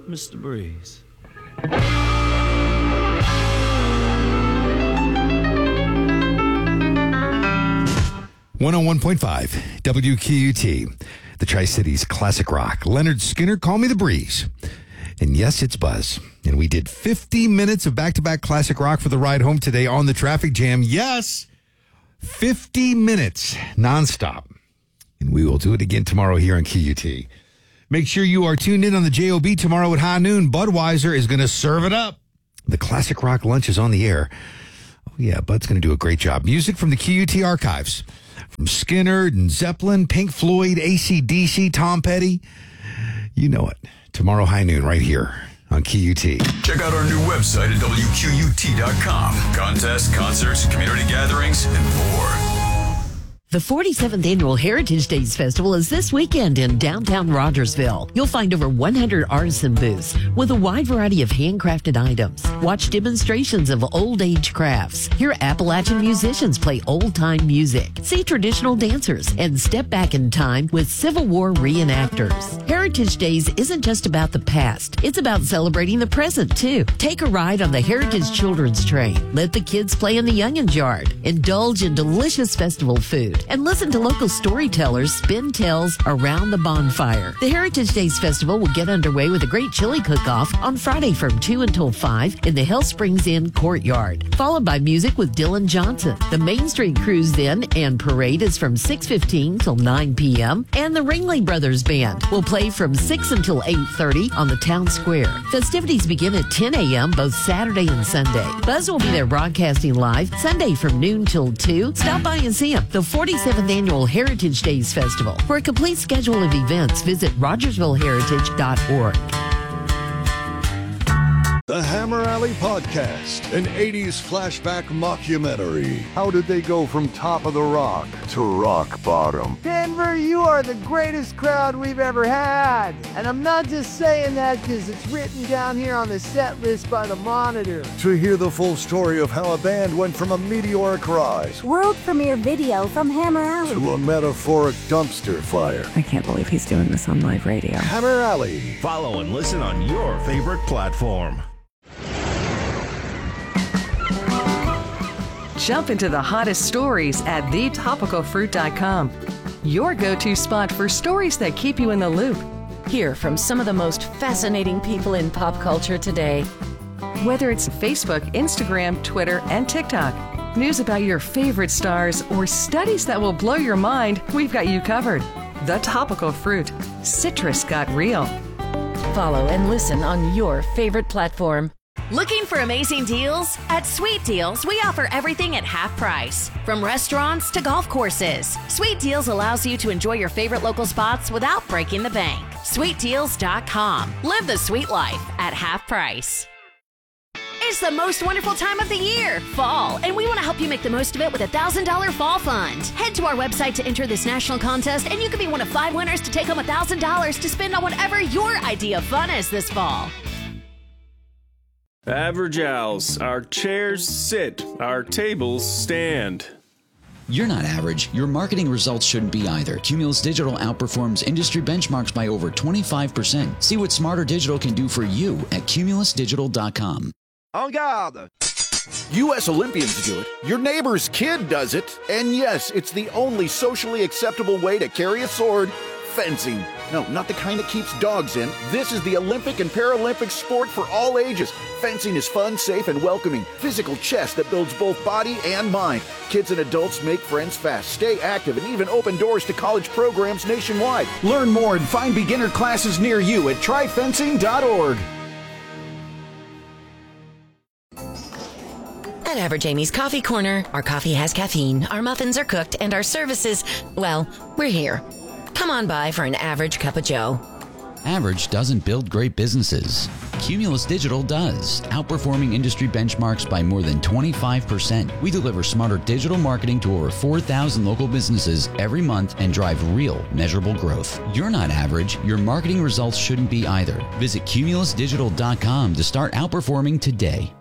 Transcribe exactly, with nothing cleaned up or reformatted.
Mister Breeze. one oh one point five W Q U T, the Tri-Cities Classic Rock. Leonard Skinner, Call Me the Breeze. And yes, it's Buzz. And we did fifty minutes of back-to-back classic rock for the ride home today on the traffic jam. Yes, fifty minutes nonstop. And we will do it again tomorrow here on Q U T. Make sure you are tuned in on the J O B tomorrow at high noon. Budweiser is going to serve it up. The classic rock lunch is on the air. Oh, yeah, Bud's going to do a great job. Music from the Q U T archives. From Skinner and Zeppelin, Pink Floyd, A C D C, Tom Petty. You know it. Tomorrow high noon right here on Q U T. Check out our new website at W Q U T dot com. Contests, concerts, community gatherings, and more. The forty-seventh Annual Heritage Days Festival is this weekend in downtown Rogersville. You'll find over one hundred artisan booths with a wide variety of handcrafted items. Watch demonstrations of old-age crafts. Hear Appalachian musicians play old-time music. See traditional dancers and step back in time with Civil War reenactors. Heritage Days isn't just about the past. It's about celebrating the present, too. Take a ride on the Heritage Children's Train. Let the kids play in the Young'uns Yard. Indulge in delicious festival food. And listen to local storytellers spin tales around the bonfire. The Heritage Days Festival will get underway with a great chili cook-off on Friday from two until five in the Hell Springs Inn courtyard, followed by music with Dylan Johnson. The Main Street Cruise then and parade is from six fifteen till nine p.m. And the Ringley Brothers Band will play from six until eight thirty on the town square. Festivities begin at ten a.m. both Saturday and Sunday. Buzz will be there broadcasting live Sunday from noon till two. Stop by and see him. The forty-seventh Annual Heritage Days Festival. For a complete schedule of events, visit rogersville heritage dot org. The Hammer Alley Podcast, an eighties flashback mockumentary. How did they go from top of the rock to rock bottom? Denver, you are the greatest crowd we've ever had. And I'm not just saying that because it's written down here on the set list by the Monitor. To hear the full story of how a band went from a meteoric rise, world premiere video from Hammer Alley, to a metaphoric dumpster fire. I can't believe he's doing this on live radio. Hammer Alley. Follow and listen on your favorite platform. Jump into the hottest stories at the topical fruit dot com. Your go-to spot for stories that keep you in the loop. Hear from some of the most fascinating people in pop culture today. Whether it's Facebook, Instagram, Twitter, and TikTok, news about your favorite stars, or studies that will blow your mind, we've got you covered. The Topical Fruit. Citrus got real. Follow and listen on your favorite platform. Looking for amazing deals? At Sweet Deals, we offer everything at half price. From restaurants to golf courses, Sweet Deals allows you to enjoy your favorite local spots without breaking the bank. sweet deals dot com. Live the sweet life at half price. It's the most wonderful time of the year, fall, and we want to help you make the most of it with a one thousand dollars Fall Fund. Head to our website to enter this national contest, and you could be one of five winners to take home one thousand dollars to spend on whatever your idea of fun is this fall. Average Owls. Our chairs sit, our tables stand. You're not average. Your marketing results shouldn't be either. Cumulus Digital outperforms industry benchmarks by over twenty-five percent. See what Smarter Digital can do for you at cumulus digital dot com. En garde! U S Olympians do it, your neighbor's kid does it, and yes, it's the only socially acceptable way to carry a sword. Fencing. No, not the kind that keeps dogs in. This is the Olympic and Paralympic sport for all ages. Fencing is fun, safe, and welcoming. Physical chess that builds both body and mind. Kids and adults make friends fast, stay active, and even open doors to college programs nationwide. Learn more and find beginner classes near you at try fencing dot org. At Average Amy's Coffee Corner, our coffee has caffeine, our muffins are cooked, and our services, well, we're here. Come on by for an average cup of joe. Average doesn't build great businesses. Cumulus Digital does, outperforming industry benchmarks by more than twenty-five percent. We deliver smarter digital marketing to over four thousand local businesses every month and drive real, measurable growth. You're not average. Your marketing results shouldn't be either. Visit cumulus digital dot com to start outperforming today.